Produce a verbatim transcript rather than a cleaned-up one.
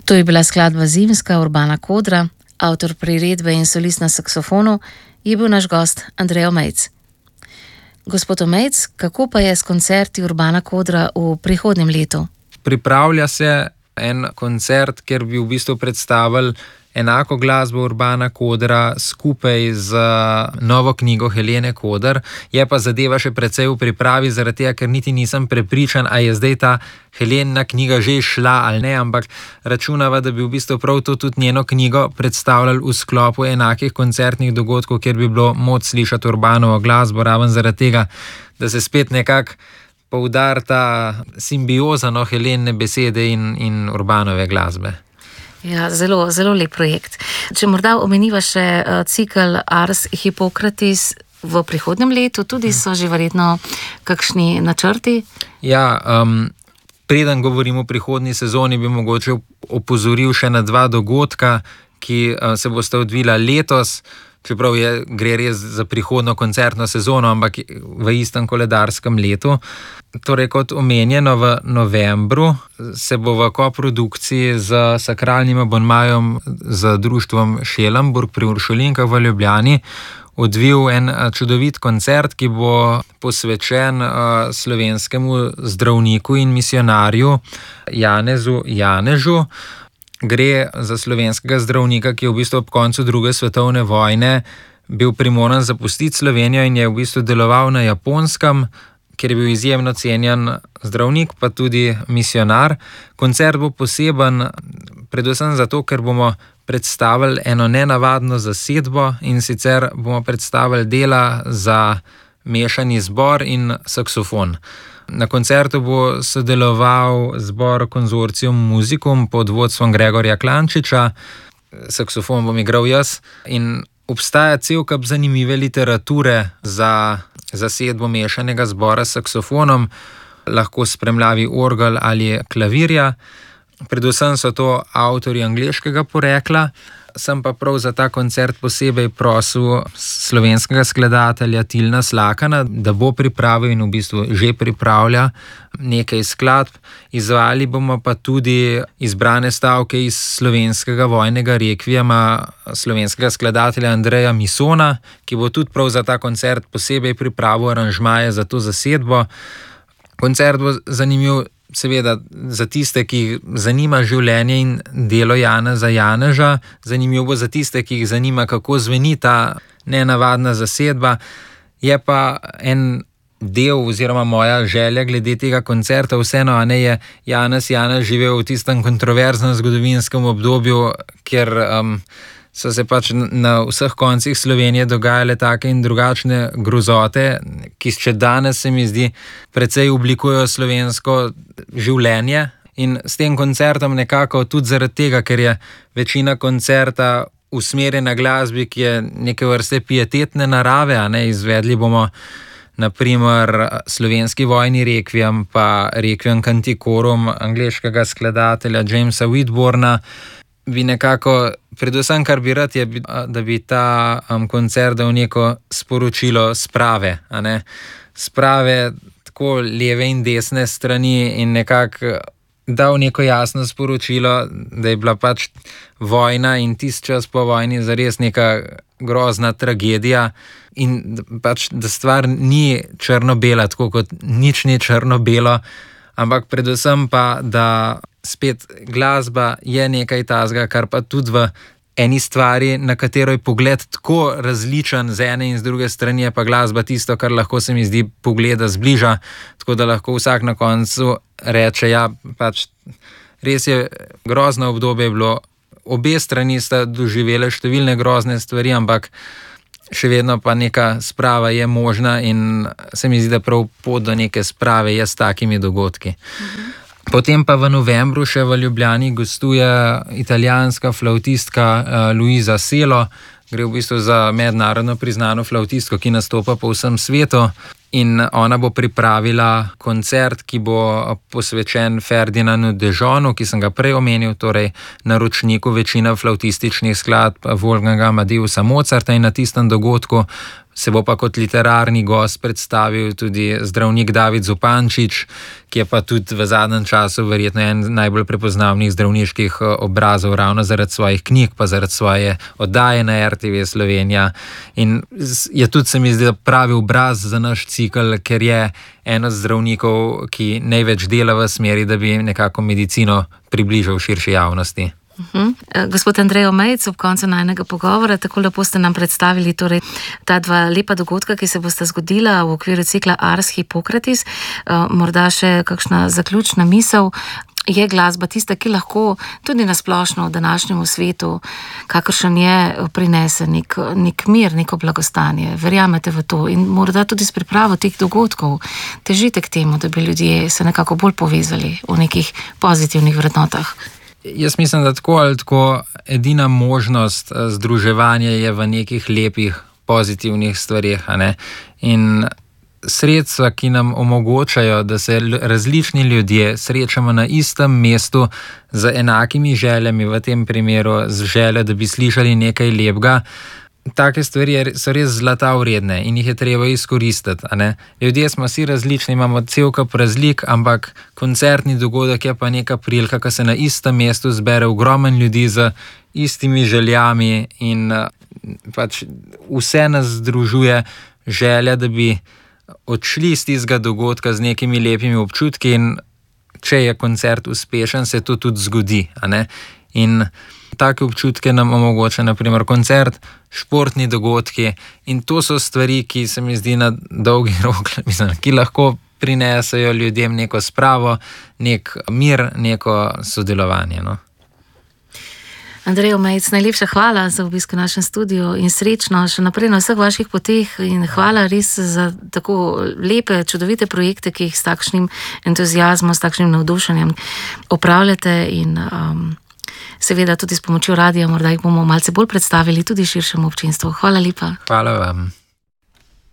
To je bila skladba Zimska Urbana Kodra, avtor priredbe in solist na saksofonu je bil naš gost Andrej Omejc. Gospod Omejc, kako pa je s koncerti Urbana Kodra v prihodnjem letu? Pripravlja se en koncert, kjer bi v bistvu predstavili enako glasbo Urbana Kodra skupaj z novo knjigo Helene Kodr. Je pa zadeva še precej v pripravi, zaradi tega, ker niti nisem prepričan, a je zdaj ta Helena knjiga že šla ali ne, ampak računava, da bi v bistvu prav to tudi njeno knjigo predstavljali v sklopu enakih koncertnih dogodkov, kjer bi bilo moč slišati Urbanovo glasbo, raven zaradi tega, da se spet nekako poudari ta simbioza, no, Helene besede in, in Urbanove glasbe. Ja, zelo, zelo lep projekt. Če morda omeniva še uh, cikel Ars Hippocratis v prihodnjem letu, tudi so že verjetno kakšni načrti? Ja, um, preden govorim o prihodnji sezoni, bi mogoče opozoril še na dva dogodka, ki uh, se bosta odvila letos, čeprav je, gre res za prihodno koncertno sezono, ampak v istem koledarskem letu. Torej, kot omenjeno, v novembru se bo v koprodukciji z sakralnim abonmajem z društvom Šelenburg pri Uršulinkah v Ljubljani odvil en čudovit koncert, ki bo posvečen slovenskemu zdravniku in misionarju Janezu Janežu. Gre za slovenskega zdravnika, ki je v bistvu ob koncu druge svetovne vojne bil primoran zapustiti Slovenijo in je v bistvu deloval na Japonskem, ker je bil izjemno cenjen zdravnik, pa tudi misionar. Koncert bo poseben predvsem zato, ker bomo predstavili eno nenavadno zasedbo, in sicer bomo predstavili dela za mešani zbor in saksofon. Na koncertu bo sodeloval zbor Konzorcium Musicum pod vodstvom Gregorja Klančiča, saksofon bom igral jaz, in obstaja cel kup zanimive literature za zasedbo mešanega zbora s saksofonom, lahko spremljavi orgel ali klavirja. Predvsem so to avtorji angleškega porekla. Sem pa prav za ta koncert posebej prosil slovenskega skladatelja Tilna Slakana, da bo pripravil in v bistvu že pripravlja nekaj skladb. Izvajali bomo pa tudi izbrane stavke iz slovenskega vojnega rekvijema slovenskega skladatelja Andreja Misona, ki bo tudi prav za ta koncert posebej pripravil aranžmaje za to zasedbo. Koncert bo zanimiv seveda za tiste, ki jih zanima življenje in delo Janeza Janeža, zanimiv bo za tiste, ki jih zanima, kako zveni ta nenavadna zasedba. Je pa en del oziroma moja želja glede tega koncerta, vseeno, a ne, je Janez Janež živel v tistem kontroverznem zgodovinskem obdobju, kjer um, so se pač na vseh koncih Slovenije dogajale take in drugačne grozote, ki še danes se mi zdi precej oblikujejo slovensko življenje. In s tem koncertom nekako tudi zaradi tega, ker je večina koncerta usmerjena glasbi, ki je neke vrste pietetne narave, a ne, izvedli bomo na primer slovenski vojni rekviem, pa rekviem Canticorum angleškega skladatelja Jamesa Whitborna. Bi nekako, predvsem kar bi rad, je, da bi ta um, koncert dal neko sporočilo sprave, a ne, sprave tako leve in desne strani in nekako dal neko jasno sporočilo, da je bila pač vojna in tisti čas po vojni zares neka grozna tragedija in pač, da stvar ni črno-bela, tako kot nič ni črno-belo, ampak predvsem pa, da spet glasba je nekaj tazga, kar pa tudi v eni stvari, na katero je pogled tako različen z ene in z druge strani, je pa glasba tisto, kar lahko se mi zdi pogleda zbliža, tako da lahko vsak na koncu reče, ja, pač res je grozno obdobje bilo, obe strani sta doživele številne grozne stvari, ampak še vedno pa neka sprava je možna in se mi zdi, da prav pot do neke sprave je s takimi dogodki. Mhm. Potem pa v novembru še v Ljubljani gostuje italijanska flavtistka uh, Luisa Selo. Gre v bistvu za mednarodno priznano flavtistko, ki nastopa po vsem svetu. In ona bo pripravila koncert, ki bo posvečen Ferdinandu de Jonu, ki sem ga prej omenil, torej naročniku večina flavtističnih skladb Wolfganga Amadeusa Mozarta, in na tistem dogodku Se bo pa kot literarni gost predstavil tudi zdravnik David Zupančič, ki je pa tudi v zadnjem času verjetno en najbolj prepoznavnih zdravniških obrazov, ravno zaradi svojih knjig, pa zaradi svoje oddaje na R T V Slovenija. In je tudi, se mi zdi, pravi obraz za naš cikel, ker je en od zdravnikov, ki največ dela v smeri, da bi nekako medicino približal širši javnosti. Uh-huh. Gospod Andrej Omejc, ob koncu najnega pogovora, tako lepo ste nam predstavili torej ta dva lepa dogodka, ki se bosta zgodila v okviru cikla Ars Hippocratis. Uh, morda še kakšna zaključna misel. Je glasba tista, ki lahko tudi na splošno v današnjemu svetu, kakršen je, prinese nek, nek mir, neko blagostanje? Verjamete v to in morda tudi s pripravo teh dogodkov težite k temu, da bi ljudje se nekako bolj povezali v nekih pozitivnih vrednotah? Jaz mislim, da tako ali tako edina možnost združevanja je v nekih lepih, pozitivnih stvarih. A ne? In sredstva, ki nam omogočajo, da se različni ljudje srečamo na istem mestu z enakimi željami, v tem primeru z željo, da bi slišali nekaj lepega, take stvari so res zlata vredne in jih je treba izkoristiti. A ne? Ljudje smo vsi različni, imamo cel kup razlik, ampak koncertni dogodek je pa neka prilika, ko se na istem mestu zbere ogromen ljudi z istimi željami in pač vse nas združuje želja, da bi odšli iz tistega dogodka z nekimi lepimi občutki in če je koncert uspešen, se to tudi zgodi. A ne? In take občutke nam omogoča na primer koncert, športni dogodki in to so stvari, ki se mi zdi na dolgi rok, mislim, ki lahko prinesajo ljudem neko spravo, nek mir, neko sodelovanje. No? Andrej Omejc, najlepša hvala za obisk v našem studiu in srečno še naprej na vseh vaših poteh in hvala res za tako lepe, čudovite projekte, ki jih s takšnim entuziazmom, s takšnim navdušenjem opravljate in um, seveda tudi s pomočjo radia, morda jih bomo malce bolj predstavili tudi širšemu občinstvu. Hvala lepa. Hvala vam.